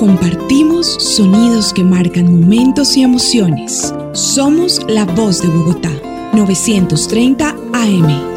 compartimos sonidos que marcan momentos y emociones. Somos la voz de Bogotá, 930 AM.